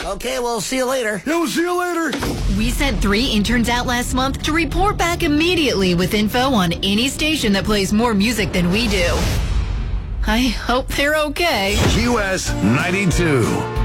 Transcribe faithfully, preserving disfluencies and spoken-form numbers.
Okay, well, see you later. Yeah, we'll see you later. We sent three interns out last month to report back immediately with info on any station that plays more music than we do. I hope they're okay. Q S ninety-two.